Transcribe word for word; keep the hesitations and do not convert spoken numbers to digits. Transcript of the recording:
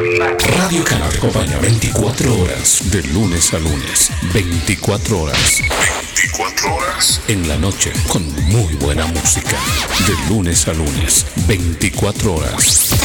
Radio Cana te acompaña veinticuatro horas, de lunes a lunes. veinticuatro horas. veinticuatro horas. En la noche, con muy buena música. De lunes a lunes. veinticuatro horas.